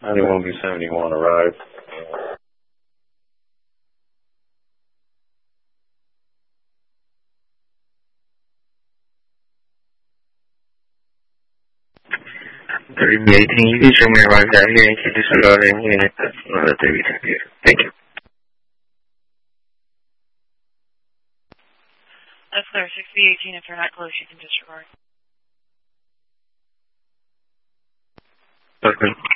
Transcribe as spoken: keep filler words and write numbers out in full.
ninety-one B seventy-one arrived. thirty B eighteen, you can show me arrived out here and keep disregarding unit. Another thirty here. Thank you. That's clear. six B eighteen, if you're not close, you can disregard. Okay.